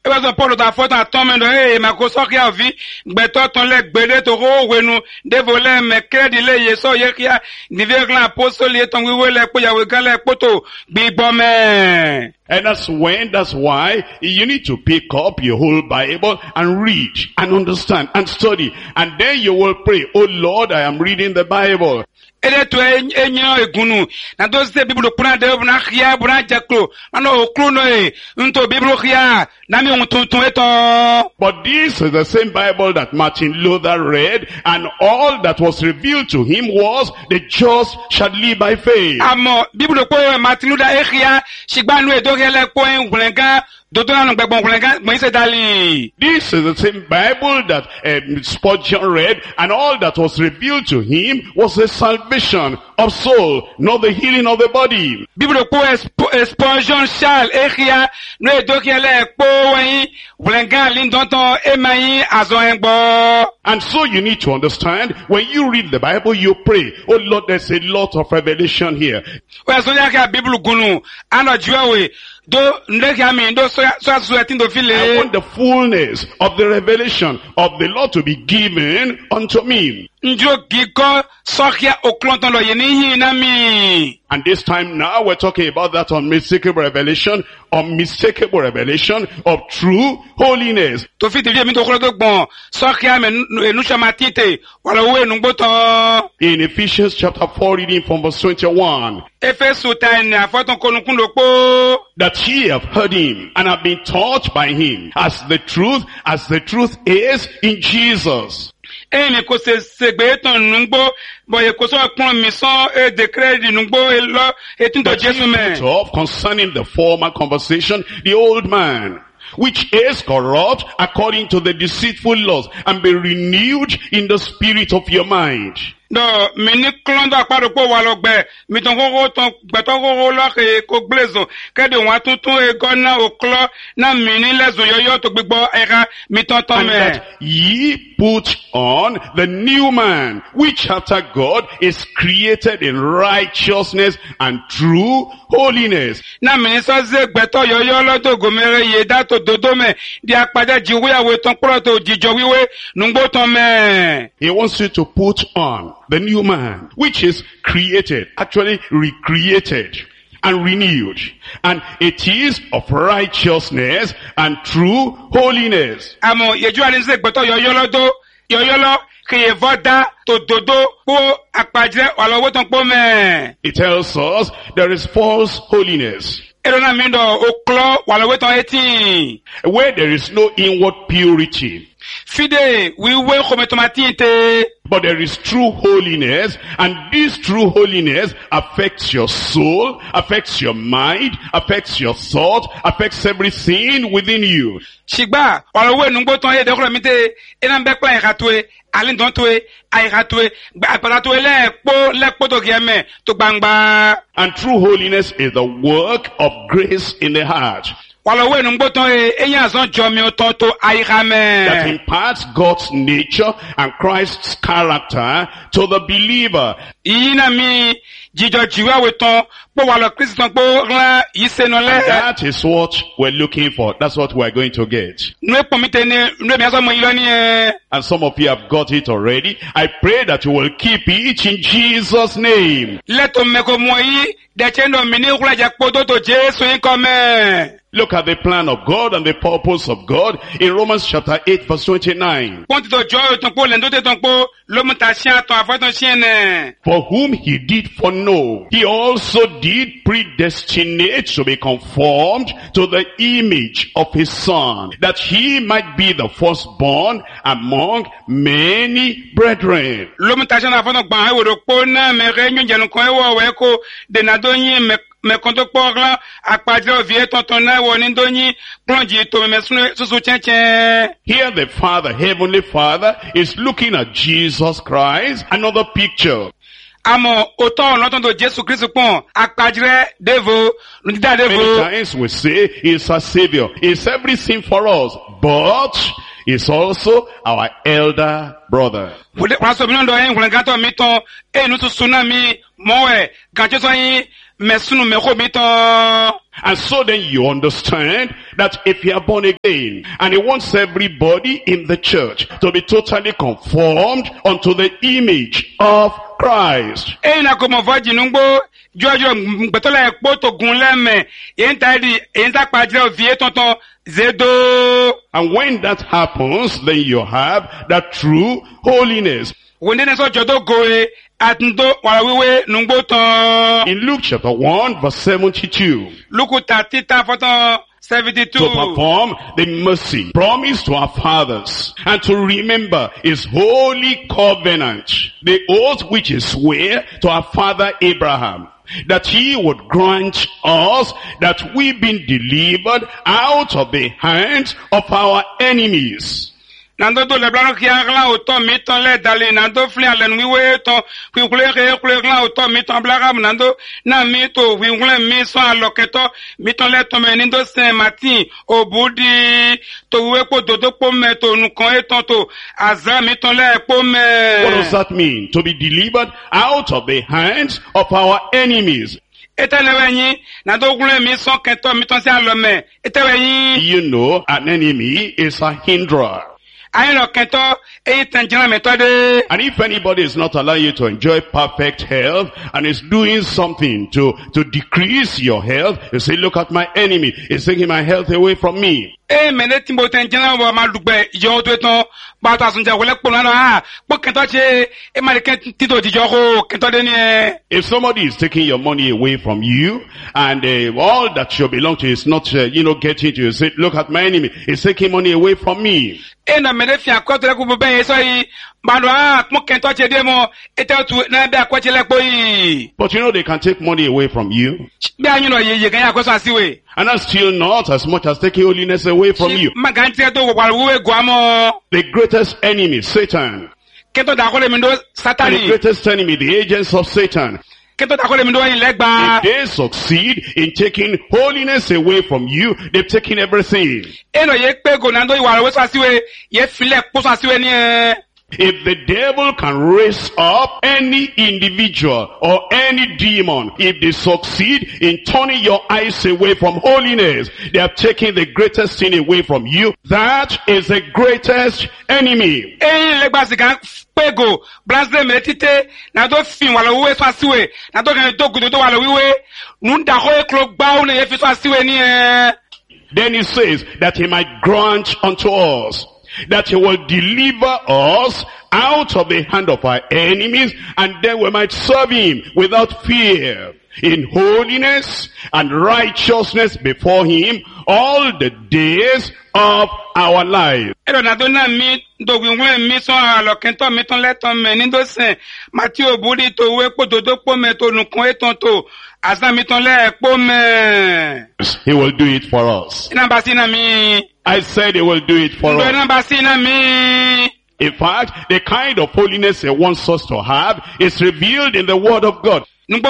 was a part of the photo at Tom and Makosokia V, Betoton let Bedeto Wenu, Devole, Mekedi, so Yekia, the Vegla Apostle, Yeton, we will let Puya, we got Poto, Big Bomb. And that's why you need to pick up your whole Bible and read and understand and study. And then you will pray, oh Lord, I am reading the Bible. Ede to enyo egunu na those say people puna de na khia buna jaklo ano oklo no nto biblo khia na mi untun eto. But this is the same Bible that Martin Luther read, and all that was revealed to him was the just shall live by faith. Amo biblo ko Martin Luther khia shigbanu edo hele ko engulenga. This is the same Bible that Spurgeon read, and all that was revealed to him was the salvation of soul, not the healing of the body. And so you need to understand, when you read the Bible, you pray, oh Lord, there's a lot of revelation here. I want the fullness of the revelation of the Lord to be given unto me. And this time now we're talking about that unmistakable revelation of true holiness. In Ephesians chapter 4, reading from verse 21. That ye have heard him and have been taught by him as the truth is in Jesus. Of concerning the former conversation, the old man, which is corrupt according to the deceitful lusts, and be renewed in the spirit of your mind. No, mini klondo akparo po walogbe mi ton gogo ton gbeto gogo lo ke ko glezo ke de wan tuntun e gona oklo na mini lezo yoyo to gbigbo era mi ton ton me. And that ye put on the new man, which after God is created in righteousness and true holiness. Na mini so ze gbeto yoyo lo to gomere ye da to dodo me di apada jiwe awe ton pro to jijo wiwe nungbo ton me. He wants you to put on the new man, which is created, actually recreated and renewed, and it is of righteousness and true holiness. Amo yeju alinse gbeto yoyolo ke voda to dodo po akpajre walowo ton po me. It tells us there is false holiness, where there is no inward purity. But there is true holiness, and this true holiness affects your soul, affects your mind, affects your thought, affects everything within you. And true holiness is the work of grace in the heart that imparts God's nature and Christ's character to the believer. And that is what we're looking for. That's what we're going to get. And some of you have got it already. I pray that you will keep it in Jesus' name. Look at the plan of God and the purpose of God in Romans chapter 8 verse 29. For whom he did foreknow, he also did predestinate to be conformed to the image of his Son, that he might be the firstborn among many brethren. Here the Father, Heavenly Father, is looking at Jesus Christ, another picture. Many times we say he's our Savior, he's everything for us, but he's also our elder brother. mesunu meko miton. And so then you understand that if you are born again, and he wants everybody in the church to be totally conformed unto the image of Christ. Na como voji nungbo jojo betola ekpo to gunleme yenta padre ovie tonton zedo. And when that happens, then you have that true holiness. Wonde na so jodo goe atundo walawiwe nungbo ton. In Luke chapter 1 verse 72. Luke 30:72. To perform the mercy promised to our fathers, and to remember his holy covenant, the oath which he sware to our father Abraham, that he would grant us that we being delivered out of the hands of our enemies. Nando do leblano kiagla auto miton le dali nando fli alen wiwe to kule la auto miton blagam nando na mito wingule miso aloketo miton le to menindo Saint Martin obudi to we ko dodo po meto nukon eton to azra miton le po me. What does that mean? To be delivered out of the hands of our enemies. You know, an enemy is a hinderer. And if anybody is not allowing you to enjoy perfect health and is doing something to decrease your health, you say, look at my enemy. He's taking my health away from me. If somebody is taking your money away from you and all that you belong to is not, getting to you, say, look at my enemy. He's taking money away from me. But they can take money away from you. And that's still not as much as taking holiness away from you. The greatest enemy, Satan. And the greatest enemy, the agents of Satan. If they succeed in taking holiness away from you, they've taken everything. If the devil can raise up any individual or any demon, if they succeed in turning your eyes away from holiness, they have taken the greatest sin away from you. That is the greatest enemy. Then he says that he might grant unto us that he will deliver us out of the hand of our enemies, and then we might serve him without fear, in holiness and righteousness before him all the days of our life. He will do it for us. I said he will do it for us. In fact, the kind of holiness he wants us to have is revealed in the Word of God. In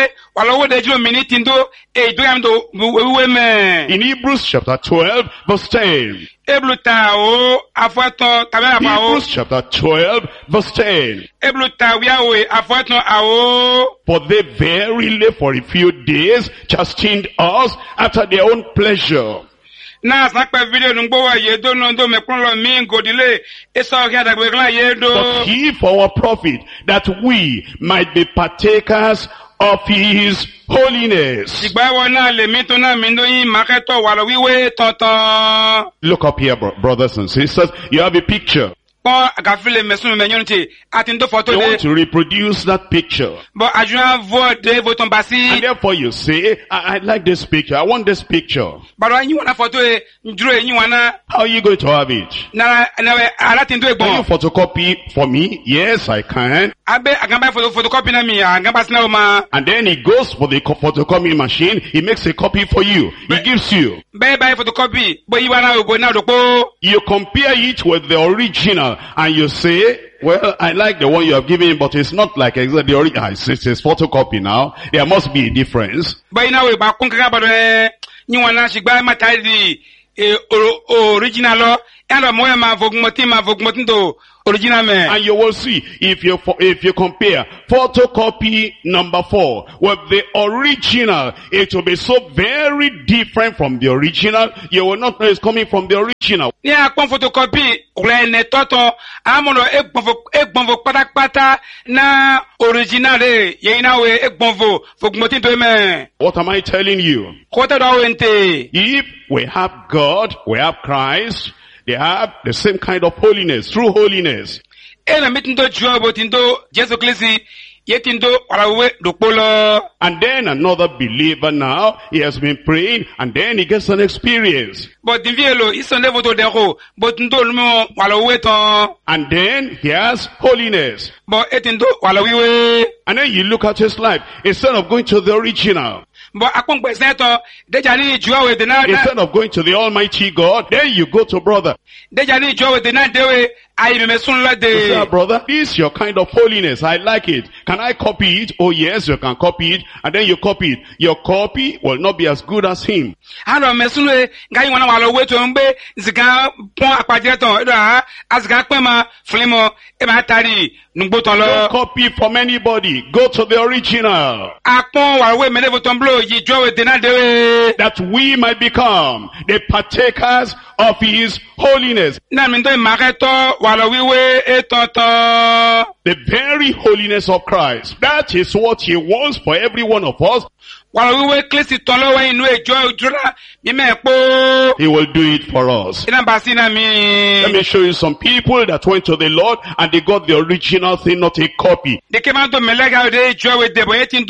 Hebrews chapter 12 verse 10. Hebrews chapter 12 verse 10. For they verily for a few days chastened us after their own pleasure. But he for our profit, that we might be partakers of his holiness. Look up here, brothers and sisters. You have a picture. You want to reproduce that picture. And therefore you say, I like this picture. I want this picture. How are you going to have it? Can you photocopy for me? Yes, I can. And then he goes for the photocopy machine. He makes a copy for you. He gives you. You compare it with the original. And you say, well, I like the one you have given, but it's not like exactly the original. It's photocopy now. There must be a difference. Yanda moya ma vogmotin do original me. And you will see, if you compare photocopy number 4 with the original, it will be so very different from the original. You will not know it's coming from the original. Ni akpon photocopy le ne toto amono egbonvo patapata na original e yina we egbonvo vogmotin do me. What am I telling you? Kota do wente. If we have God, we have Christ, they have the same kind of holiness, true holiness. Ena mitindo juo botindo Jesu Kristi yetindo walawe dopolo. And then another believer now, he has been praying, and then he gets an experience. But dinvielo isonde voto dero botindo lumo walawe ton. And then he has holiness. But etindo walawe. And then you look at his life, instead of going to the original, But akpon peseto deja ni juo we de na. instead of going to the Almighty God, then you go to brother. Deja ni juo we de na dewe ayi me sun la You say, de. brother, this is your kind of holiness. I like it. Can I copy it? Oh yes, you can copy it. And then you copy it. Your copy will not be as good as him. Hano me sun we ngai wana walawe to mbe zika pon akpajire ton edo ha azika pe ma flimo e ma tari nugbo ton Don't lo. copy from anybody. Go to the original. Akpon walawe me devo ton blo yi juo we de na dewe. That we might become the partakers of his holiness. Na mi ndo maketo walawiwe etonton. The very holiness of Christ. That is what he wants for every one of us. Walawiwe Kristi ton lo we inu ejo ojura mi me po. He will do it for us. Ina basi na mi. Let me show you some people that went to the Lord and they got the original thing, not a copy. De keman to melega de ejo we de bo etin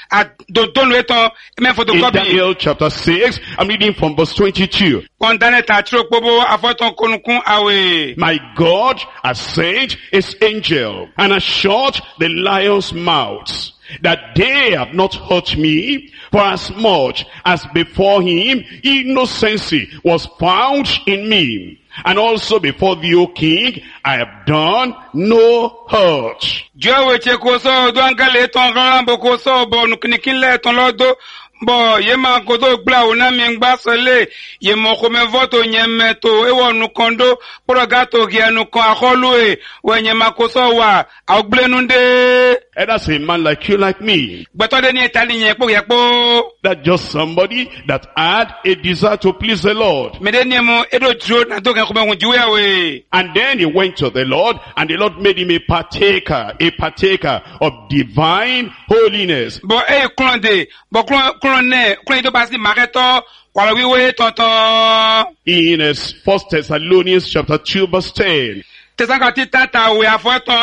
do don we ton me In photocopy. Daniel chapter 6, I'm reading from verse 22. Kondane ta tro pobo afoton konukun awe. My God has sent his angel and has shut the lions' mouths, that they have not hurt me, for as much as before him innocency was found in me. And also before thee, O king, I have done no hurt. Jo we che ko so do angale ton rambo ko so bo nukinikin le ton lodo. Bo ye ma kodo gba ona mi ngba sele ye mo ko me voto nyeme to e wonu kondo progato gi anu kan akolu e we nyema ko so wa agblenu de And that's a man like you, like me. gbeto de ni itali yen po ye po That's just somebody that had a desire to please the Lord. me de ni mo edo dro na to kan ko be won jiwe we And then he went to the Lord, and the Lord made him a partaker of divine holiness. bo e klonde bo klon ne klon to basi maketo wala wiwe tonton In 1 Thessalonians chapter 2 verse 10. tesanga titata we afoton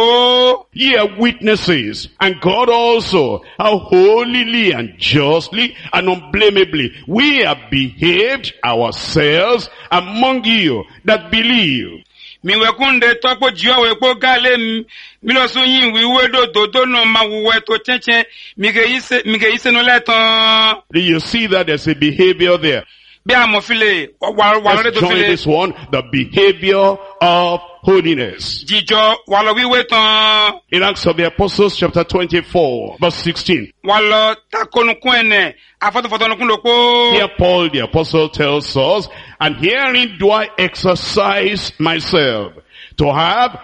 ao. Ye are witnesses, and God also, how holily and justly and unblameably we have behaved ourselves among you that believe. Mi wekunde topo jiwa wepo gale mi lo sun yin wiwe do no ma wuwe to chenchen mi ge ise no leton Do you see that there's a behavior there? bi amofile wa Let's to join file this one, the behavior of holiness. jijo wa lo wiwe ton In Acts of the Apostles chapter 24 verse 16. wa lo takonukun ene afotonukun lopo. Here Paul the apostle tells us, and herein do I exercise myself, to have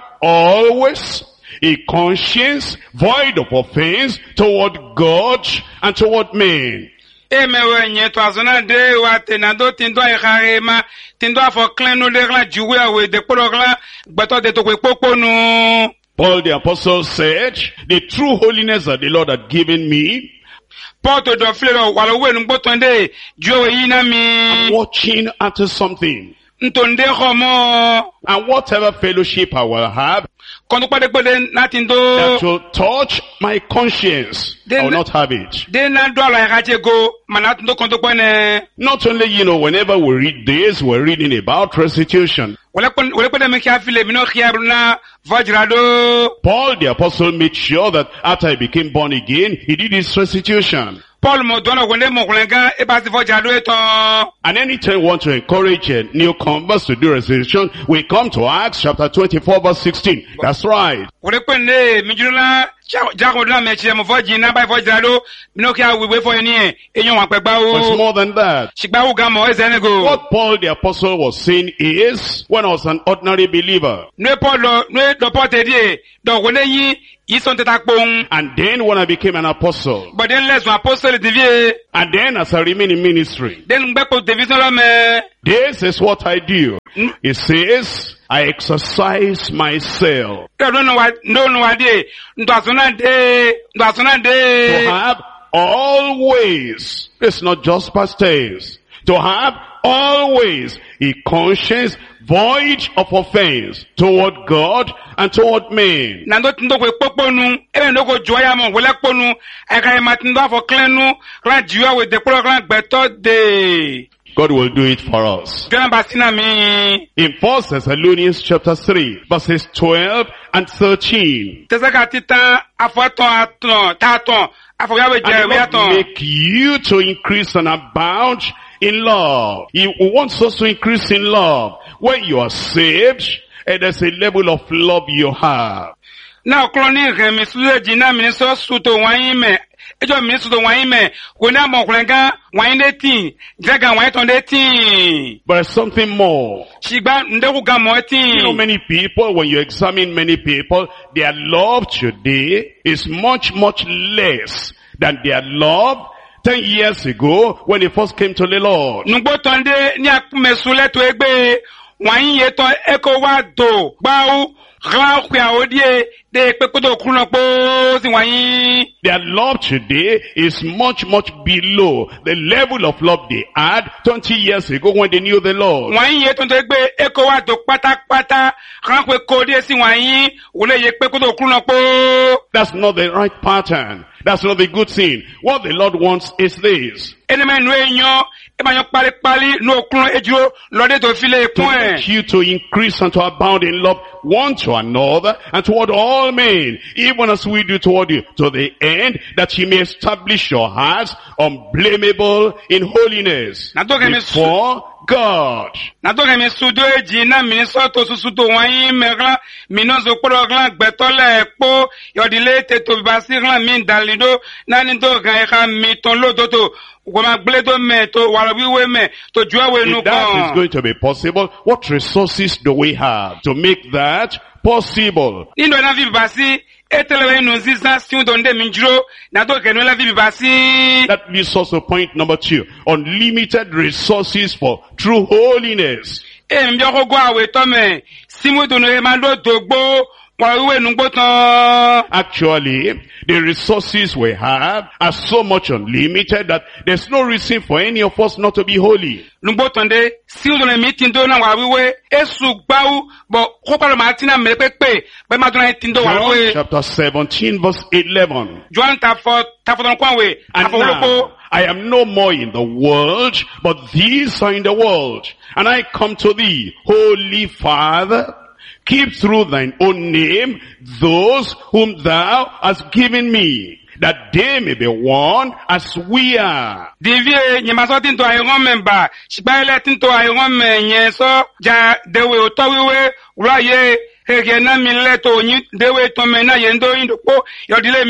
always a conscience void of offense toward God and toward men. Emewe nye to azona de wa tenado tindo ai kharema tindo afo klenu de la juwe awe de porogla gbeto de to pe poponu. Paul the apostle said, the true holiness that the Lord had given me, Poto do flero walo we nu gbotonde juwe yi na mi. watching after something, Ntonde khomo and whatever fellowship I will have, kondo pade na tindo that will touch my conscience, I will not have it. de na do ala gache go mana tindo kondo pone. Not only, whenever we read this, we're reading about restitution. Wale pade me kia file mi no kia na vajrado. Paul the apostle made sure that after he became born again, he did his restitution. Paul mo dono wende mo kulenga e basi vajrado eton. And anytime we want to encourage new converts to do restitution, we come to Acts chapter 24 verse 16. That's right. Wale pende mi juna Jago na me chire mo foji na ba foji rado minokia we for any enyo wa pegba But it's o. more than that. Shigba wo ga mo ezenego. What Paul the apostle was saying is, when I was an ordinary believer, No Paul no do porte die do wole yin ison teta pon. and then when I became an apostle, But then let's apostle divie. and then as I remain in ministry, Then ngbe division la me. this is what I do. It says, I exercise myself No de. Ndasuna to de. have always, it's not just past tense, to have always a conscience void of offense toward God and toward men. Nando tindo kwe poponu, ebe ndo ko joya mo wele ponu, eka e matindo afo klenu, klan jiwa we dekolo klan beto de. God will do it for us. Gana basina mi. In 1 Thessalonians chapter 3, verses 12 and 13. Tesaka tita afo taton, afo yawe And jewe the Lord aton. make you to increase and abound in love. He wants us to increase in love. When you are saved, there's a level of love you have. Na okloni remi suye jina miniso suto wanyime. Ejo miniso to wanyime. Kwena mo kwenga wanyine tin. Jaga wanyitonde tin. But there's something more. Shigba ndeku gamo You know, tin. many people, when you examine many people, their love today is much, much less than their love 10 years ago when they first came to the Lord. Nugbo tonde ni akumesule to egbe. Wanyiye to eko wa do. Bau. Ran kwa odie. De pekodo kunopo si wanyi. Their love today is much, much below the level of love they had 20 years ago when they knew the Lord. Wanyiye tonde egbe eko wa do pata. Ran kwa kodie si wanyi. Ule ye pekodo kunopo. That's not the right pattern. That's not the good thing. What the Lord wants is this. Eneme nu enyo. Ema yon pali no kuno ejo. Lode to file To ekwen. make you to increase and to abound in love one to another and toward all men, even as we do toward you, to the end that he may establish your hearts unblameable in holiness Na doge me su- before God. Na doge mi sudo eji na miniso to susuto wanyi meglan. Minozo kuro glan betole ekpo. Yodile te to bibasi glan min dalido. Nani do gan eka mi ton lo do to. Goma bledo me to walawiwe me. To juawe If nu that is kon. going to be possible, what resources do we have to make that possible? Nindo na vi bibasi. Etelewe nu zizan si unde minjiro. Na doge nu la vi bibasi. That leads us to point number 2. Unlimited resources for true holiness. Mbyo ko gwa we to me. Simu do no e mando dogbo. Walawiwe nu gbotan. Actually, the resources we have are so much unlimited that there's no reason for any of us not to be holy. Nugbo tonde, si o done meeting do na wawiwe, esu gbau, bo kopalo martina mepepe, be maduna tindo John wawiwe. chapter 17 verse 11. Joan tafo don kwanwe, And tafo now, loko. I am no more in the world, but these are in the world. And I come to thee, Holy Father, keep through thine own name those whom thou hast given me, that they may be one as we are. Divie, nyemaso tinto ayon memba, shibaile tinto ayon menye so, ja dewe otowiwe, uraye, hege na mileto, dewe to mena yendo indoko, yodile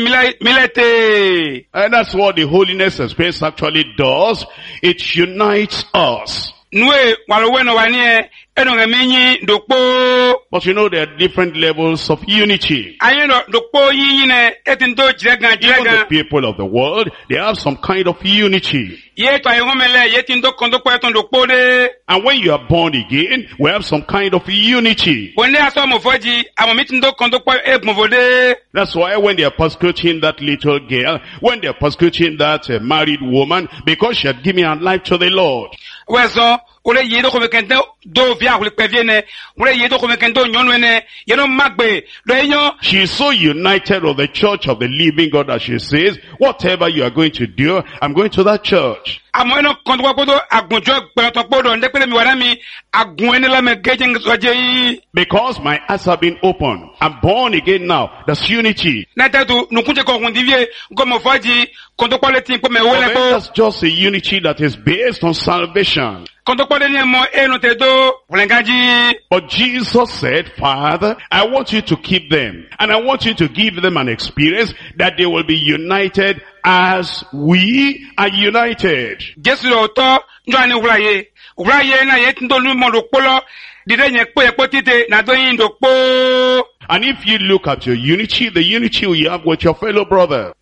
milete. And that's what the holiness experience actually does. It unites us. Nwe, walowe no wanie, eno ngemenyi dokpo. But you know there are different levels of unity. Ayen dokpo yine, etinto jiregan. Even the people of the world, they have some kind of unity. Ye to ayon mele, ye tinto kondokpo eton dokpo de. And when you are born again, we have some kind of unity. Wende aso mofoji, amo mitindo kondokpo mofode. That's why when they are persecuting that little girl, when they are persecuting that married woman, because she had given her life to the Lord. Wezo, ule yedo komekende do via ule peviene, ule yedo komekendo nyonwene, yeno magbe, do enyo. She is so united with the church of the living God that she says, whatever you are going to do, I'm going to that church. Amo eno kondokpo kodo, agunjo gberoto kodo, ndekpele mi wadami, agunwene la me gejen sojeyi. Because my eyes have been opened. I'm born again now. That's unity. Netetu, nukunche ko kundivye, gomofoji, kondokpo le timpo me But wele then po. that's just a unity that is based on salvation. Kondo pode ni mo enu te do vlengaji. But Jesus said, Father, I want you to keep them, and I want you to give them an experience that they will be united as we are united. Jesu lo to njani ulaye na ye tindo nu mo do polo dide nye po tite na do yin do po. And if you look at your unity, the unity you have with your fellow brother,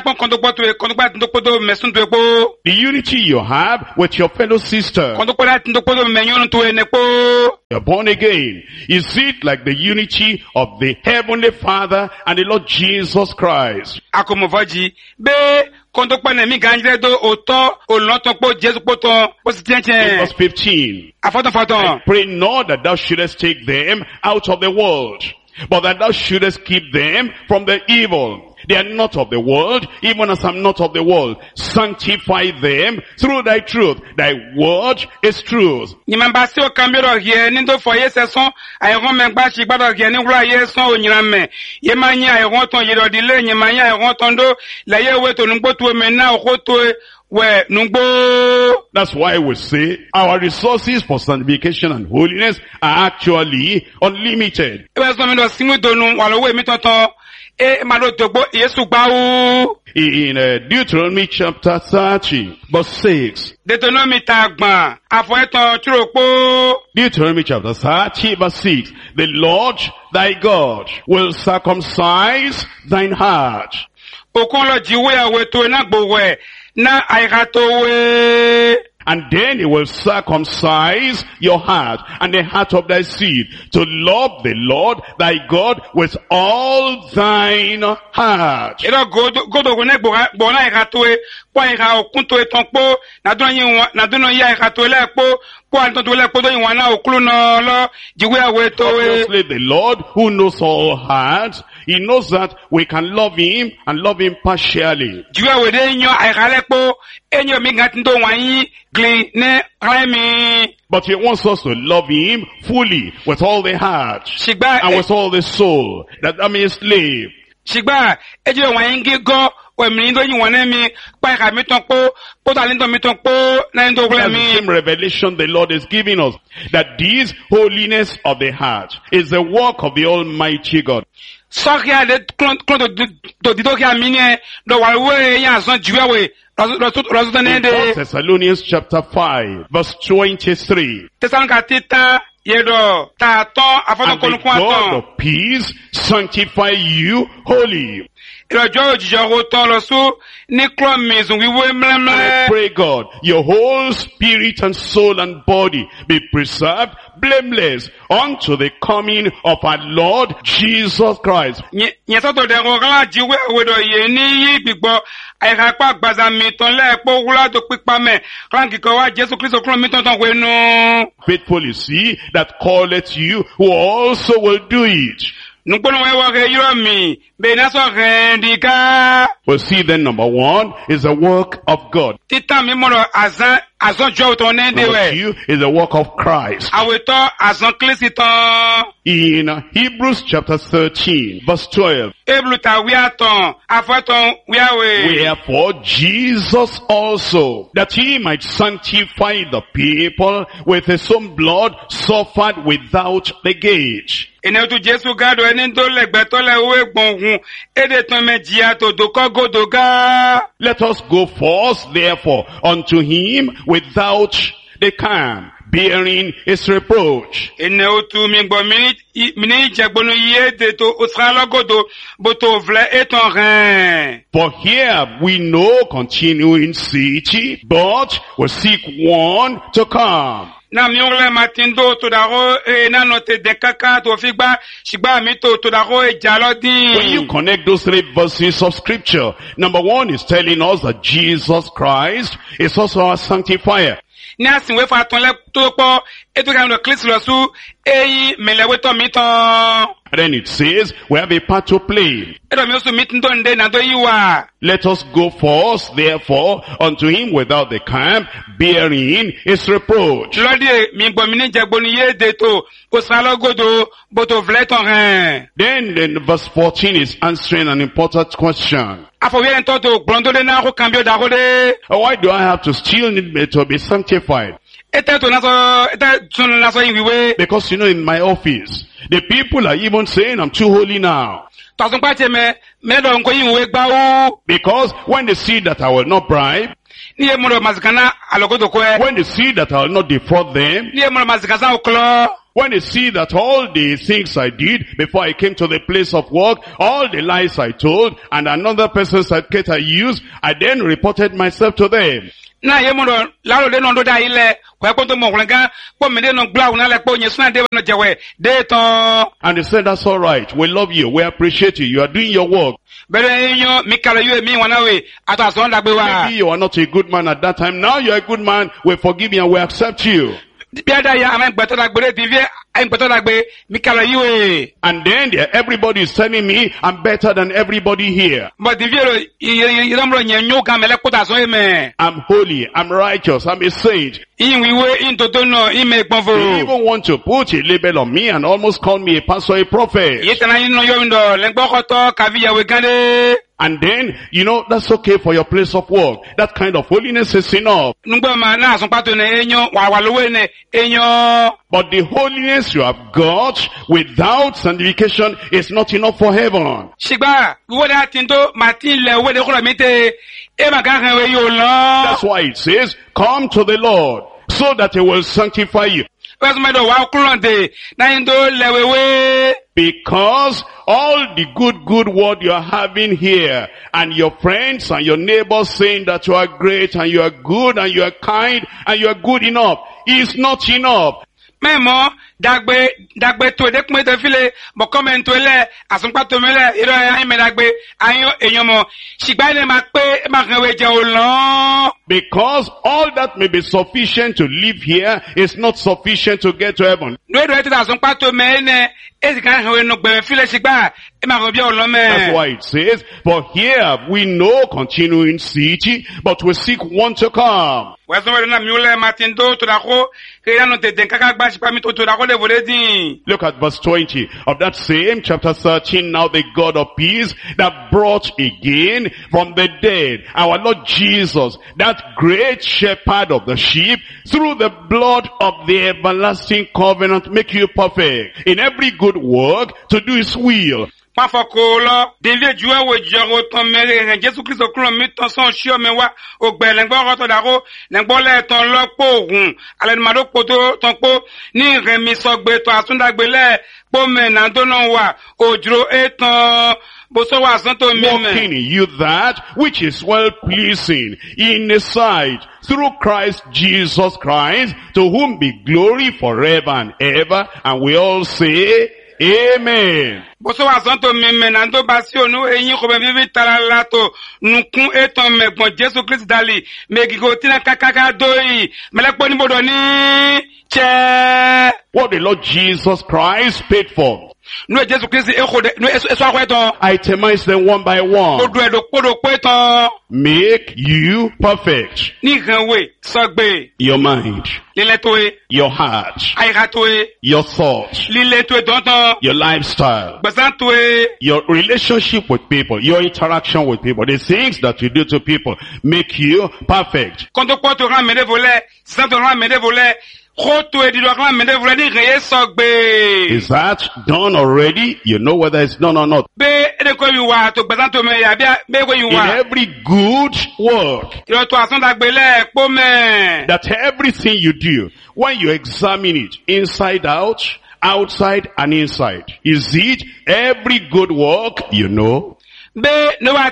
the the unity you have with your fellow sister, you're born again. Is it like the unity of the Heavenly Father and the Lord Jesus Christ? In verse 15, I pray not that thou shouldest take them out of the world, but that thou shouldest keep them from the evil. They are not of the world, even as I'm not of the world. Sanctify them through thy truth. Thy word is truth. That's why we say our resources for sanctification and holiness are actually unlimited. In Deuteronomy chapter 30, verse 6. Deuteronomy chapter 30, verse 6. The Lord thy God will circumcise thine heart. And then he will circumcise your heart and the heart of thy seed to love the Lord thy God with all thine heart. Obviously, the Lord who knows all hearts, he knows that we can love him and love him partially. But he wants us to love him fully with all the heart and with all the soul, that I may slave. That's the same revelation the Lord is giving us, that this holiness of the heart is the work of the Almighty God. In 1 Thessalonians chapter 5, verse 23. And the God of peace sanctify you wholly. And I pray God, your whole spirit and soul and body be preserved blameless unto the coming of our Lord Jesus Christ. Faithful is he that calleth you, who also will do it. We'll see then, number one is the work of God. Number two is the work of Christ. In Hebrews chapter 13, verse 12. Wherefore Jesus also, that he might sanctify the people with his own blood, suffered without the gate. Let us go forth therefore unto him without the camp, bearing his reproach. For here we know continuing city, but we seek one to come. When you connect those three verses of scripture, number one is telling us that Jesus Christ is also our sanctifier. And then it says, we have a part to play. Let us go forth, therefore, unto him without the camp, bearing his reproach. Then in verse 14 is answering an important question. Why do I have to still need to be sanctified? Because you know, in my office, the people are even saying I'm too holy now. Because when they see that I will not bribe, when they see that I will not defraud them, when they see that all the things I did before I came to the place of work, all the lies I told, and another person's certificate I used, I then reported myself to them. And they said, that's all right. We love you. We appreciate you. You are doing your work. Maybe you are not a good man at that time. Now you are a good man. We forgive you and we accept you. And then everybody is telling me I'm better than everybody here. I'm holy, I'm righteous, I'm a saint. They even want to put a label on me and almost call me a pastor, a prophet. And then, you know, that's okay for your place of work. That kind of holiness is enough. But the holiness you have got without sanctification is not enough for heaven. That's why it says, come to the Lord, so that he will sanctify you. Because all the good word you are having here, and your friends and your neighbors saying that you are great and you are good and you are kind and you are good enough, is not enough. Memo dagbe to de kuma te file bo comment to le asunpa to mele iro ayin me dagbe ayin eyan mo sigba le ma pe ma kan we je olon. Because all that may be sufficient to live here is not sufficient to get to heaven. Do te asunpa to me ne e kan we no gbe file sigba e ma ko bi olon me. That's why it says, for here we know continuing city, but we seek one to come. Look at verse 20 of that same chapter 13. Now the God of peace that brought again from the dead our Lord Jesus, that great shepherd of the sheep, through the blood of the everlasting covenant, make you perfect in every good work to do his will. Pafokolo, David Jua wo joro ton mere, Jesu Christ kuro mi ton son shio me wa, ogbe lengbo roto daro, lengbo le ton lokpo ogun, alen mado poto ton po, ni remi sogbe to asundagbe le, po me nan donon wa, ojro eton, boso wa santo meme. Working in you that which is well pleasing in his sight, through Christ Jesus Christ, to whom be glory forever and ever, and we all say, Amen. Boso wa santo meme nando basi onu eyin ko be vivi taralato nukun eton megbon Jesu Christ dali megigo tina kakaka doi melepo ni bodo ni che. What the Lord Jesus Christ paid for, No Jesu Christ itemize them one by one. Make you perfect. Your mind, your heart, your thoughts, your lifestyle, your relationship with people, your interaction with people, the things that you do to people, make you perfect. Is that done already? You know whether it's done or not. In every good work, that everything you do, when you examine it inside out, outside and inside, is it every good work you know? To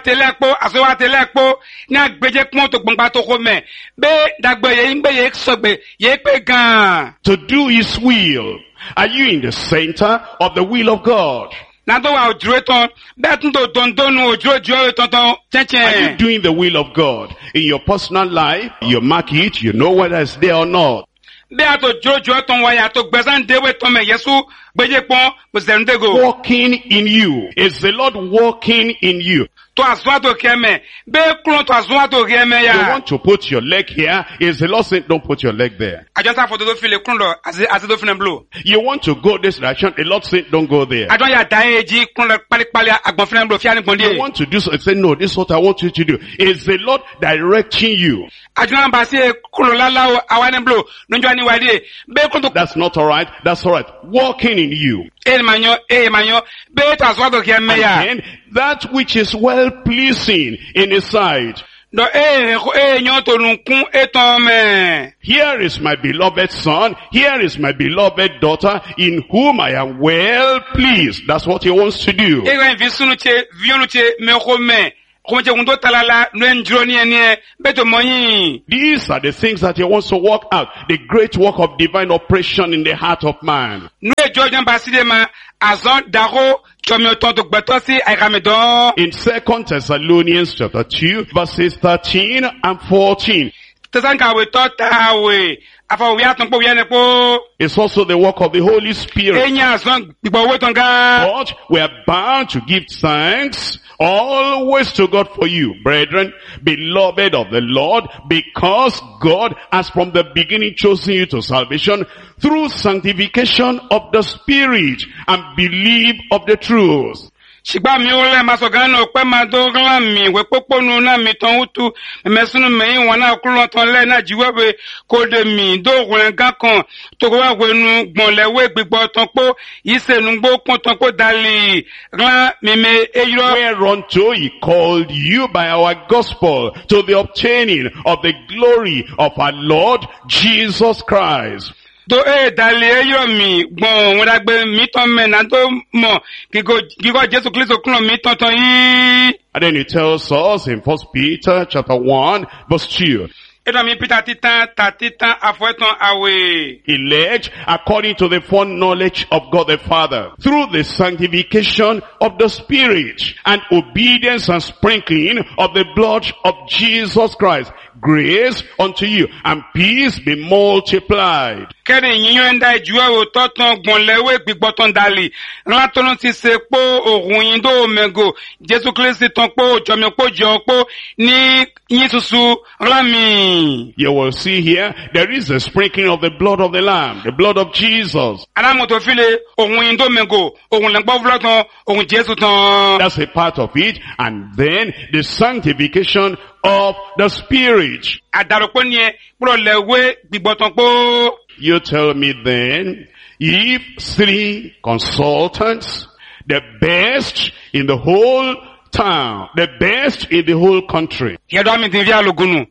do his will. Are you in the center of the will of God? Are you doing the will of God? In your personal life, you mark it, you know whether it's there or not. Working in you. Is the Lord working in you? to azwa to keme be klon to azwa to keme You ya want to put your leg here, is the Lord saying, don't put your leg there. ajosa for do feel klon do as do feel blow You want to go this direction, the Lord saying, don't go there. ajo ya dan eji klon do pali pali agbon feel blow fi ani You gbonde want to do so, say, no, this is what I want you to do. Is the Lord directing you? ajo na ba se klon lala o awani blow njo ani wade be klon to That's not alright. That's alright. Walking in you. manyo be to azwa to keme ya And that which is well pleasing in His sight. do nyo to nunkun eton me Here is my beloved son. Here is my beloved daughter in whom I am well pleased. That's what He wants to do. ega vi sunu che vionu che me ko me ko je gundo talala no enjro ni ene be to moyin These are the things that He wants to work out. The great work of divine operation in the heart of man. no ejo jan baside ma azon daro chomi to gbeto si aikamedon In 2 Thessalonians chapter 2 verses 13 and 14. tesanka we to tawe afa wi atun po wi ene po It's also the work of the Holy Spirit. enya azon gbigbo we ton ga But we are bound to give thanks always to God for you, brethren, beloved of the Lord, because God has from the beginning chosen you to salvation through sanctification of the Spirit and belief of the truth. shigba mi o le masogano pe ma do glan mi we poponu na mi ton utu mesunu meyin won na kulon ton le na jiwewe ko de mi do wen gan kan to wa wenu gbon lewe gbigbo ton po isenu gbo kun ton po dali ran mi me eyiro Whereunto He called you by our gospel to the obtaining of the glory of our Lord Jesus Christ. do dali eyiro mi gbon won dagbe mi ton me na do mo gigo Jesu Kristo kulon mi ton yi And then He tells us in 1 Peter chapter 1 verse 2. edo mi Peter titan afoeton awe Elect according to the foreknowledge of God the Father, through the sanctification of the Spirit, and obedience and sprinkling of the blood of Jesus Christ. Grace unto you, and peace be multiplied. kẹ́rin yíyan ń da ìjúwẹ́ òótọ́ tán gbọ̀nlẹ́wé gbígbọ́tán dalì látọ́nù ti ṣe pé òhun yín dó mẹ́gò Jésù Kristi tán pé òjọ́mi pé jọ pé ní yín susu rámi. You will see here, there is a sprinkling of the blood of the Lamb, the blood of Jesus. alámọ̀tò fílẹ̀ òhun yín dó mẹ́gò òhun lẹ́gbọ́ fúlọ́ tán òhun Jésù tán. That's a part of it. And then the sanctification of the Spirit. àdàrọ̀pọ̀ ni ẹ kúrò lẹ́wé gbígbọ́tán pé. You tell me then, if 3 consultants, the best in the whole town, the best in the whole country, yẹ́dọ́ mi ti fi àlùgùnù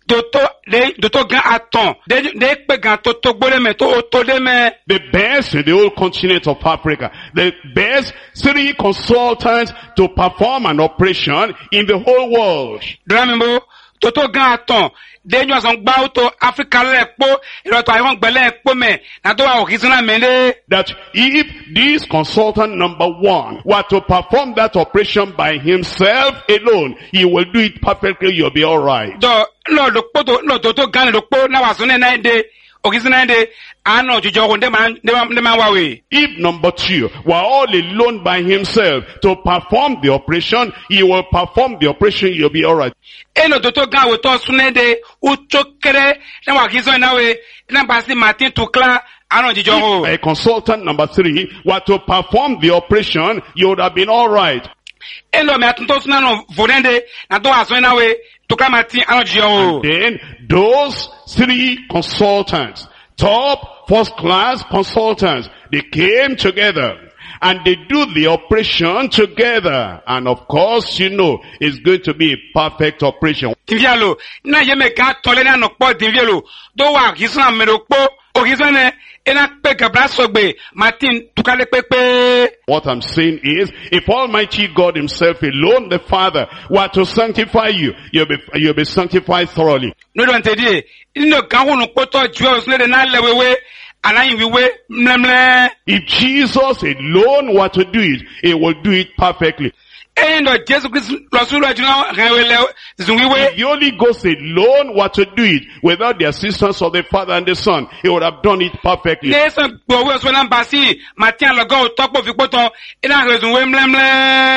dòtó gan àtàn dé pé gan tó gbólé mẹ́ tó dé mẹ́. the best in the whole continent of Africa, the best 3 consultants to perform an operation in the whole world. dọ́là mi bó dòtó gan àtàn dé nyọ́ sọ̀n gbáwó tó Áfíríkà lẹ́ pọ́ ìrọ̀tọ̀ àyẹ̀wò gbẹ̀lẹ́ pọ́ mẹ́ nàtó wà òkè sínú àmẹ́lẹ́. That if this consultant number 1 were to perform that operation by himself alone, he will do it perfectly, you'll be alright. dọ̀ dòtó gan lọ́pọ̀ náà wà sún ní náà dé òkè sínú náà dé àánú òjòjò ọkùn dé máa wà wè. If number 2 were all alone by himself to perform the operation, he will perform the operation, you'll be alright. eno dòtó gan àwòtọ́ sún ní dé utsó kéré náà wà kí sọ náà wè náà bá sí Martin Tukla àánú òjòjò ọkùn. A consultant number 3 were to perform the operation, you would have been alright. eno mi àtúntò sún náà fòdẹ́ndé nàtó wà sún náà wè Tukla Martin àánú òjòjò ọkùn. Then those 3 consultants, top first class consultants, they came together and they do the operation together. And of course, you know, it's going to be a perfect operation. Tinvialo, na yeme ka tole na no po tinvialo. Do wa kisuna mero po, o kisune ena pe kabra sogbe, Martin Tukale pepe. What I'm saying is, if Almighty God Himself alone, the Father, were to sanctify you, you'll be sanctified thoroughly. No don tedi, ino kan hunu poto juwe usule na lewewe, anayin wiwe mlemle. If Jesus alone were to do it, He will do it perfectly. Eno Jesu Christ rasulu ajuna rewele zunwiwe. If the Holy Ghost alone were to do it without the assistance of the Father and the Son, He would have done it perfectly. Nesan gbowe usule na basi, Martin alogo topo fi poto, ina rezunwe mlemle.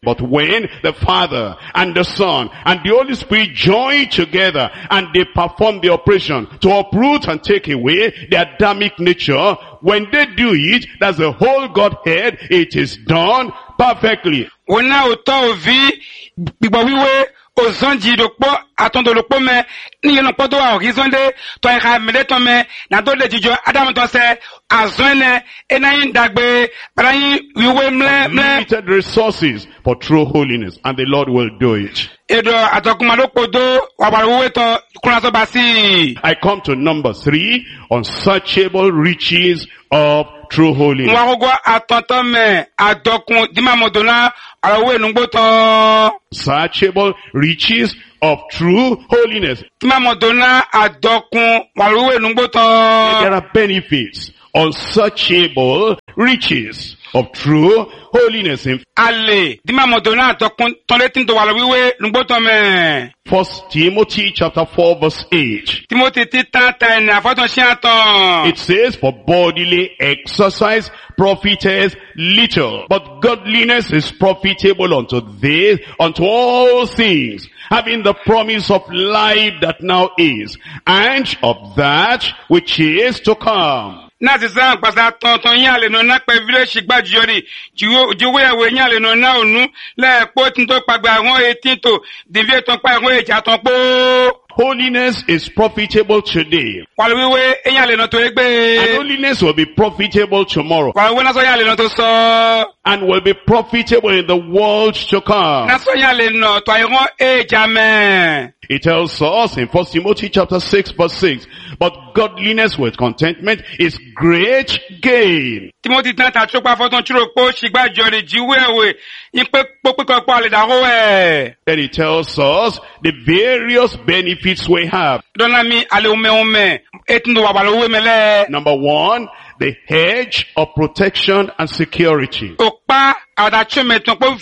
But when the Father and the Son and the Holy Spirit join together and they perform the operation to uproot and take away the Adamic nature, when they do it, that's the whole Godhead, it is done perfectly. Ona auto ovi gbigbo wiwe ozonji dokpo atondo lokpo me ni yeno podo wa horizonde to en mele to me na do le jijo Adam to se azone enayin dagbe parayin wiwe mle Limited resources for true holiness, and the Lord will do it. Edo atokuma lokpo do wa wiwe to kuna so basi. I come to number 3, unsearchable riches of true holiness. Mwagogo atonto me adokun dima modona arawe nungbo to Searchable riches of true holiness. dima modona adokun arawe nungbo to. There are benefits, unsearchable riches of true holiness. In Ale dima modona adokun toletin to walawiwe nungbo to me. 1 Timothy chapter 4 verse 8. Timothy titata na foto shiaton. It says, for bodily exercise profiteth little, but godliness is profitable unto all things, having the promise of life that now is, and of that which is to come. Na zizan pasa tonton yin ale no na pe vile shigba jori jiwe ewe yin ale no na onu le po tin to pagba won 18 to divie ton pa won eja ton po. Holiness is profitable today, Walwiwe yin ale no to and egbe. holiness will be profitable tomorrow, Walwiwe na so yin ale no to so. and will be profitable in the world to come. Na so yin ale no to ayon eja me. It tells us in 1 Timothy chapter 6 verse 6, but godliness with contentment is great gain. Timothy tata chopa foton churo po shigba jori jiwe ewe yin pe pope ko pa le da ho e. Then it tells us the various benefits we have. Dona mi ale ume etindo wabalo mele. Number 1, the hedge of protection and security. Okpa ada chome ton po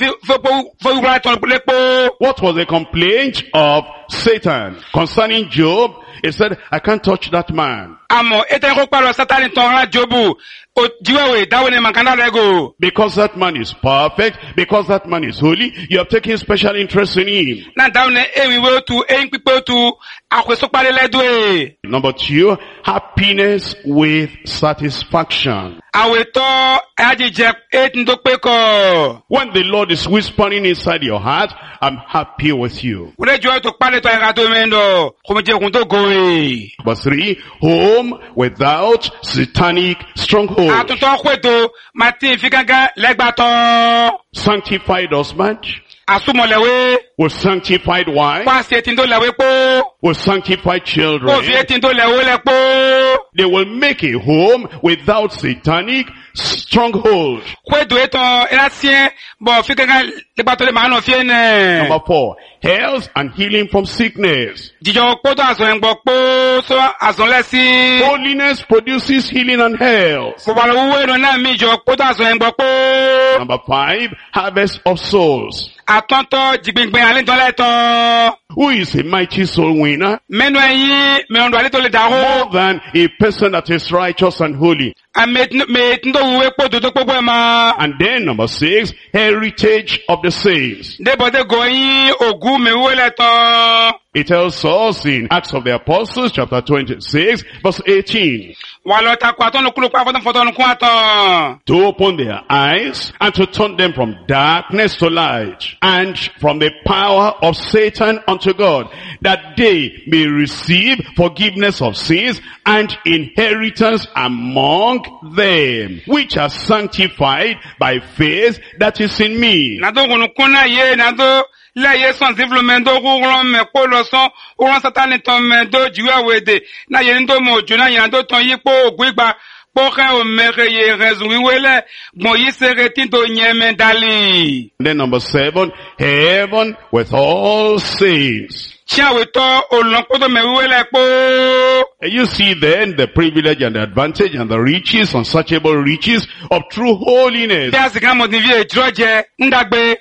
fo wura ton lepo. What was the complaint of Satan concerning Job? He said, I can't touch that man. Amo eten ko pa lo Satan ton ra Jobu. O jiwe dawo ne mankanda lego. Because that man is perfect, because that man is holy, you have taken special interest in him. Na dawo ne ewiwe tu pipe tu akweso pare ledo e. Number 2, happiness with satisfaction. Aweto ajije etindo pe ko. When the Lord is whispering inside your heart, I'm happy with you. Ure jo to pare to ga to mendo. Ko me je kun to go e. Number 3, home without satanic stronghold. Atunto kweto Martin fikanga legbaton. Sanctified husband, Asumolewe with sanctified wife, pa se tindo lewe po. with sanctified Ko children. fi etindo lewe le po. They will make a home without satanic stronghold. Kwedo eton elasien bo fikanga legbaton le ma no fi ene. Number 4, health and healing from sickness. Jijo poto aso engbo po so aso lesi. Holiness produces healing and health. Ko walo uwe no na mi jo poto aso engbo po. Number 5, harvest of souls. Atonto jigbingben ale ton leton. Who is a mighty soul winner? Menu eyin me ondo ale to le dawo. More than a person that is righteous and holy. Me tindo uwe po to popo e ma. And then number 6, heritage of the saints. De bode goyin ogu me uwe leton. It tells us in Acts of the Apostles chapter 26 verse 18. Walo takwa aton kulu pa foton ku aton. To open their eyes and to turn them from darkness to light and from the power of Satan unto God, that they may receive forgiveness of sins and inheritance among them, which are sanctified by faith that is in me. Nado kuna ye nado la ye son développement do ron me ko lo son o ron Satan ton me do jiwe wede na ye ndo mo juna ye ndo ton yi po ogba po kan o mere ye rezu wiwele mo yi sere tin to nyeme dali. Then number 7, heaven with all saints. Chiawe to olonpo to me wiwele po. And you see then the privilege and the advantage and the riches, unsearchable riches of true holiness. Bí a sì ká mo ní vie droje ndagbe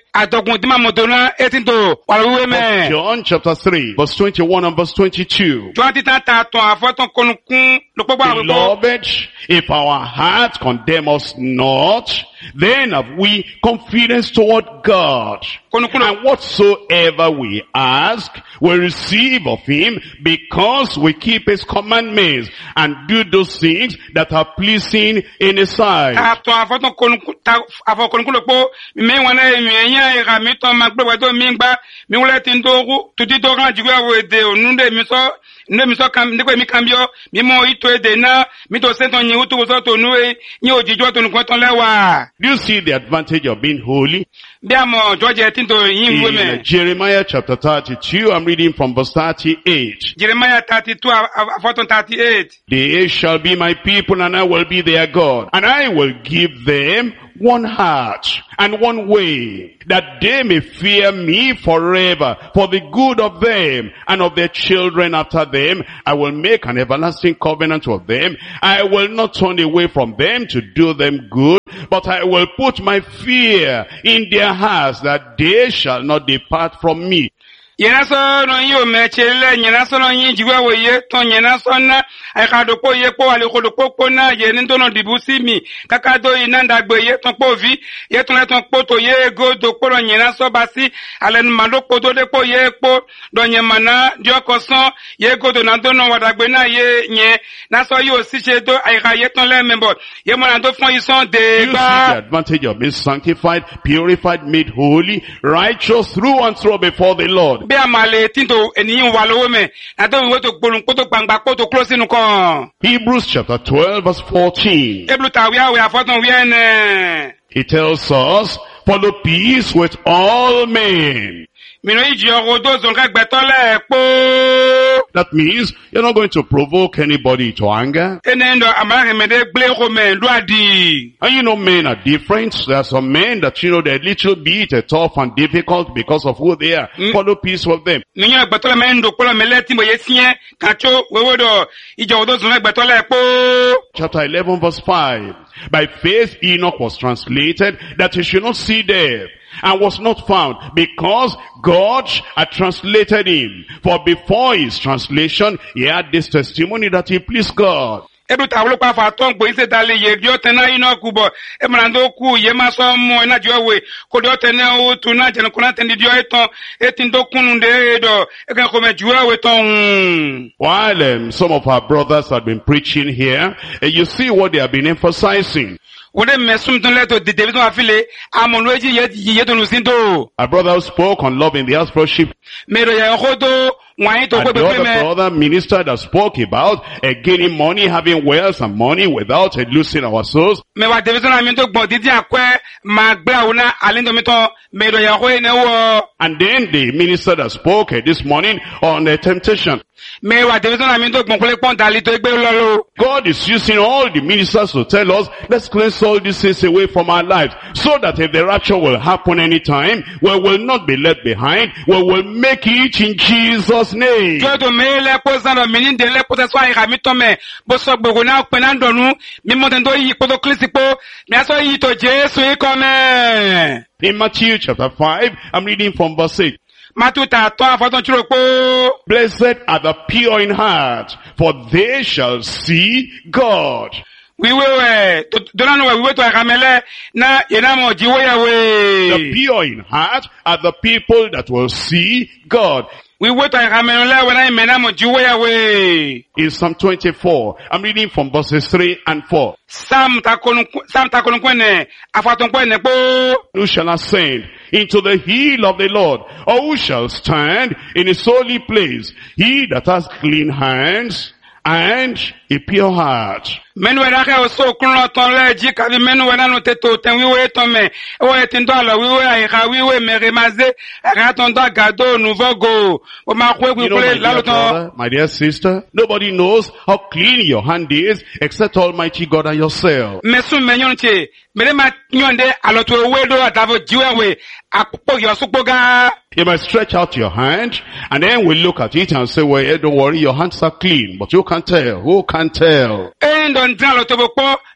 Atokun tima motona etinto walwe me. John chapter 3, verse 21 and verse 22. Joanti tata ton afoton konukun lokpo arbo. Beloved, if our heart condemn us not, then have we confidence toward God. And whatsoever we ask, we receive of him, because we keep his commandments and do those things that are pleasing in his sight. Do you see the advantage of being holy? In Jeremiah chapter 32, I'm reading from verse 38. Jeremiah 32:38. They shall be my people, and I will be their God. And I will give them one heart and one way, that they may fear me forever, for the good of them and of their children after them. I will make an everlasting covenant with them. I will not turn away from them to do them good, but I will put my fear in their hearts, that they shall not depart from me. Yenaso no yo mechele yenaso no yin jiwa wo ye ton yenaso na akado po ye po ale ko po na ye nin tono dibusi mi kakado inanda gbe ye ton po vi ye ton po to ye go do po yenaso basi ale nu mando po do de po ye po do nyemana dio koson ye go do na do no wadagbe na ye nye na so yo si se do aika ye ton le member ye mo na do fon ison de gba. You see the advantage of being sanctified, purified, made holy, righteous through and through before the Lord. Hebrews chapter 12 verse 14. He tells us, follow peace with all men. That means you're not going to provoke anybody to anger. And you know, men are different. There are some men that, you know, they're a little bit tough and difficult because of who they are. Follow peace with them. Chapter 11 verse 5. By faith Enoch was translated that he should not see death, and was not found, because God had translated him. For before his translation, he had this testimony that he pleased God. Edu tawlo pa fa ton gbo ise dale ye dio tena ino kubo e mrando ku ye maso mo na jowe ko dio tena o tu na je ko na ten dio eton etin do kunu de do e kan ko me jowe ton. While some of our brothers have been preaching here, you see what they have been emphasizing. A brother who spoke on love in the house worship. And the other brother minister that spoke about gaining money, having wealth and money without losing our souls. And then the minister that spoke this morning on temptation. God is using all the ministers to tell us, let's cleanse all these things away from our lives, so that if the rapture will happen anytime, we will not be left behind. We will make it in Jesus' name. In Matthew chapter 5, I'm reading from verse 8. Blessed are the pure in heart, for they shall see God. The pure in heart are the people that will see God. In Psalm 24, I'm reading from verses 3 and 4. Who shall ascend into the hill of the Lord, or who shall stand in his holy place? He that has clean hands and a pure heart. That my dear sister, nobody knows how clean your hand is except Almighty God and yourself. You might stretch out your hand, and then we look at it and say, well, don't worry, your hands are clean, but you can't tell. Who can tell?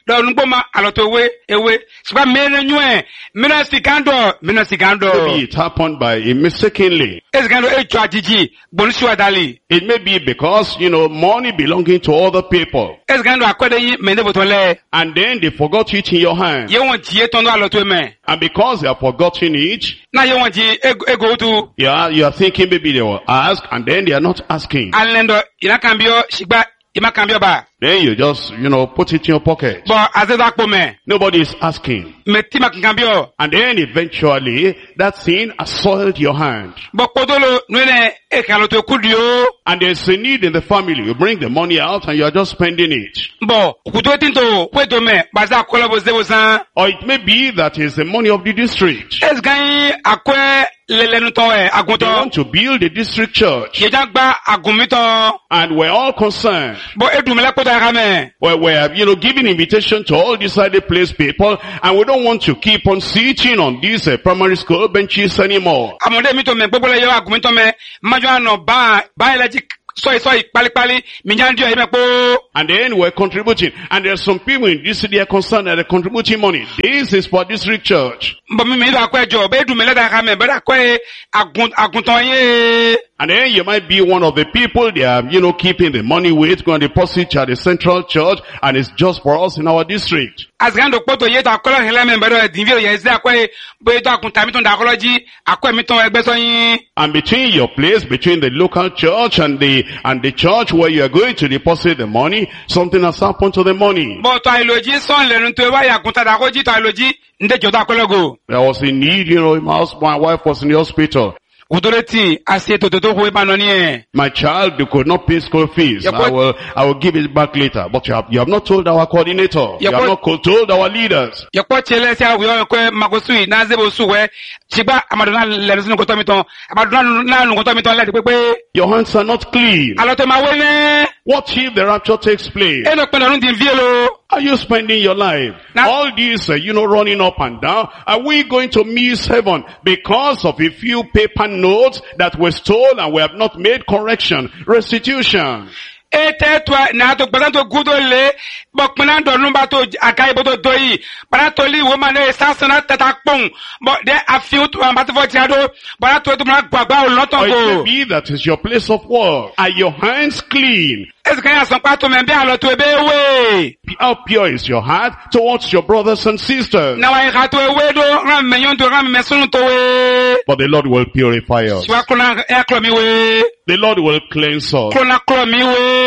do nugbo ma aloto ewe siba mene nyue mina sikando Maybe it happened by a mistakenly. ezikando echo ajiji bonsu adali It may be because, money belonging to other people. ezikando akwede yi mende botole And then they forgot it in your hand. ye won tie tondo aloto me And because they have forgotten it, na ye won ji ego tu yeah, you are thinking maybe they will ask, and then they are not asking. alendo ina kambio sigba ima kambio ba Then you just, put it in your pocket. bo azeda po me Nobody is asking. metima kambio And then eventually, that thing has soiled your hand. bo kodolo nwene ekaloto kudio And there's a need in the family. You bring the money out and you are just spending it. bo kudo tinto kwedo me baza kola bo zebo san Or it may be that is the money of the district. ezgan akwe lelenu to They agunto want to build a district church. ye jagba agumito And we're all concerned. bo edumele koda kame Well, we're, giving invitation to all decided place people, and we don't want to keep on sitting on these primary school benches anymore. amode mi to me gbogbo le yo agumito me majo ano ba eleji so pali minjandio ye me po And then we're contributing. And there are some people in this city are concerned that they're contributing money. This is for district church. bo mi do akwejo be edumele da kame be da kwe agunton ye And then you might be one of the people they are, keeping the money with, going to deposit at the central church, and it's just for us in our district. azgando poto ye ta kola hele me be do dinvio ye ze akwe be do akunta mi ton da koloji akwe mi ton egbe so yin And between your place, between the local church and the church where you are going to deposit the money, something has happened to the money. bo to iloji son le nu to wa ya kunta da koji to iloji nde joda kologo There was a need, my wife was in the hospital. udoreti ase to ho ba no ni e My child, they could not pay school fees. Yep. I will give it back later. But you have not told our coordinator. You Yep. have not told our leaders. ye ko chele se awi o ko magosui na zebo suwe sigba amadona le sinu ko to mi ton amadona na nu ko to mi ton le pepe Your hands are not clean. alo to ma wele What if the rapture takes place? eno pe lorun din vielo Are you spending your life? Now- All these, running up and down. Are we going to miss heaven because of a few paper notes that were stolen and we have not made correction, restitution? ete to na to gbadan to gudo le bo pina do nu ba to akai bo to doyi para to li wo ma ne sasana tata pon bo de afiu to am ba to tiado para to ma gbagba o loton Or it may go be that is your place of work. Are your hands clean? eska ya san pa to me be alo to ebe we How pure is your heart towards your brothers and sisters? na wa ha to we do ran me yon to ran me sunu to we But the Lord will purify us. Swa klona e klo mi we The Lord will cleanse us. klona klo mi we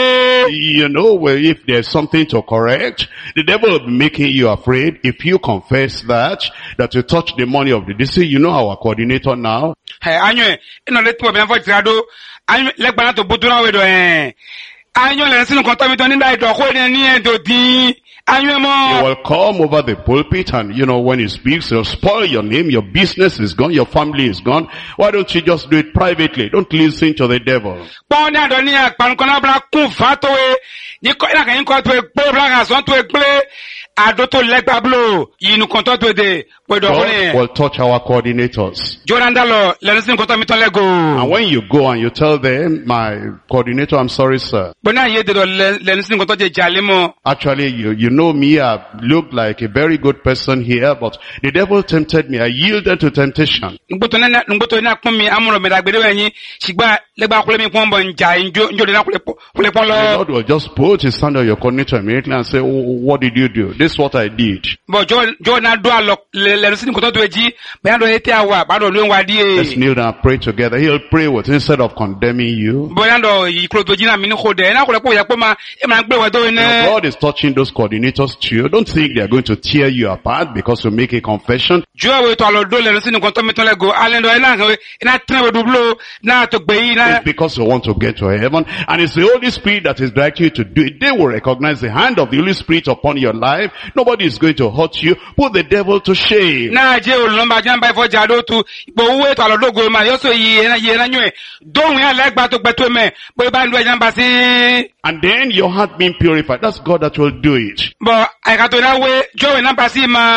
If there's something to correct, the devil will be making you afraid. If you confess that you touch the money of the district, our coordinator now. Hey, anyo, ino le tuwa bina tirado, anyo, le gbana to butura we do anyo le sinu konta mi to ni dai do ko ni do di, anyo He mo. will come over the pulpit and, when he speaks, he'll spoil your name, your business is gone, your family is gone. Why don't you just do it privately? Don't listen to the devil. Pa ni ado ni akpan kona bla kun fa to we, ni ko ina kan ko to e gbe bla ga son to e gbe ado to le gbablo, yinu konta to de, po do ko God ni. will touch our coordinators. Joranda lo, le sinu konta mi to le go. And when you go and you tell them, my coordinator, I'm sorry, sir. Bona ye de do le sinu konta je jale mo. Actually, you know me, I looked like a very good person here, but the devil tempted me. I yielded to temptation. Ngboto na pon mi amuro me dagbere we yin, sigba le gba kule mi pon bo nja njo de na kule pon The lo. Lord will just put his hand on your coordinator immediately and say, what did you do? This is what I did. But jo na do alo le sin ko to do eji be do ete awa ba do lo nwa Let's die. kneel down and pray together. He'll pray with instead of condemning you. Bo na do yi kro to ji na mi ni ko de na ko le po ya po ma e ma gbe we do ne. God is touching those coordinators too. Don't think they're going to tear you apart because you make a confession. Jo we to alo do le sin ko to mi to le go alen do na kan na tre we do blo na to gbe yi na. It's because you want to get to heaven. And it's the Holy Spirit that is directing you to do it. They will recognize the hand of the Holy Spirit upon your life. Nobody is going to hurt you. Put the devil to shame. Na je o lo ba jan ba fo ja do tu ipo we to alo do go ma yo so yi na nyu e do wi ale gba to gbe to me bo ba ndu e jan ba si. And then your heart being purified. That's God that will do it. But I got to that way, Joe and Ambassi ma.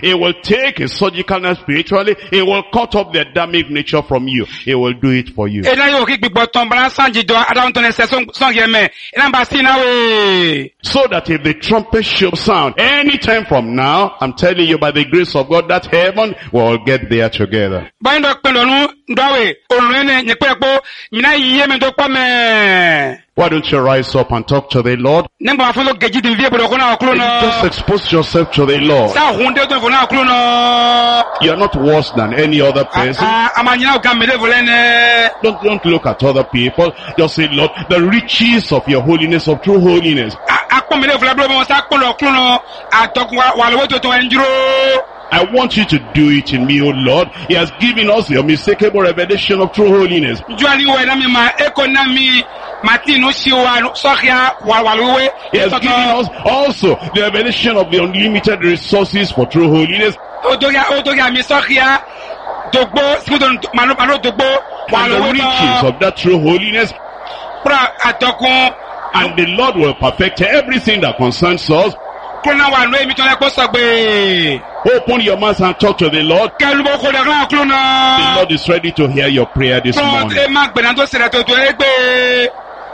He will take it surgically and spiritually. He will cut off the Adamic nature from you. He will do it for you. Ena yo ki gbigbo ton bran sanji do adam ton se son yeme. Ena ba si na we. So that if the trumpet should sound anytime from now, I'm telling you by the grace of God, that heaven will get there together. Ba ndo pe lonu ndawe onrene nyepe po mina yiye me do pa me. Why don't you rise up and talk to the Lord? Nemba folo geji din vie bodo kona oklo no. Just expose yourself to the Lord. Sa hunde to kona oklo no. You're not worse than any other person. Amanyina o gamede volene. Don't look at other people. Just say, Lord, the riches of your holiness, of true holiness. Akomede volablo mo sa kolo oklo no. Atokwa walowe to enjuro. I want you to do it in me, O Lord. He has given us the unmistakable revelation of true holiness. He has given us also the revelation of the unlimited resources for true holiness. And the riches of that true holiness. And the Lord will perfect everything that concerns us. Open your mouth and talk to the Lord. The Lord is ready to hear your prayer this morning.